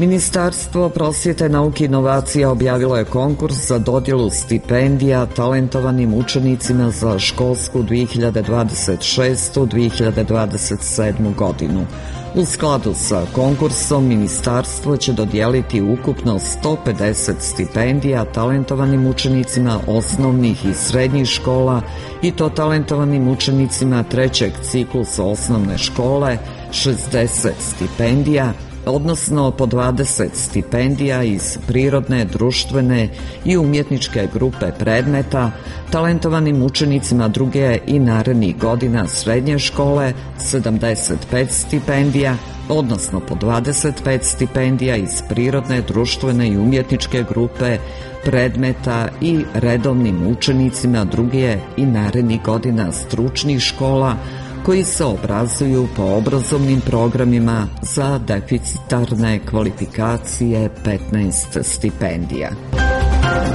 Ministarstvo prosvjete, nauke i inovacija objavilo je konkurs za dodjelu stipendija talentovanim učenicima za školsku 2026-2027 godinu. U skladu sa konkursom ministarstvo će dodijeliti ukupno 150 stipendija talentovanim učenicima osnovnih i srednjih škola i to talentovanim učenicima trećeg ciklusa osnovne škole, 60 stipendija, odnosno po 20 stipendija iz prirodne, društvene i umjetničke grupe predmeta, talentovanim učenicima druge i narednih godina srednje škole 75 stipendija, odnosno po 25 stipendija iz prirodne, društvene i umjetničke grupe predmeta i redovnim učenicima druge i narednih godina stručnih škola koji se obrazuju po obrazovnim programima za deficitarne kvalifikacije 15 stipendija.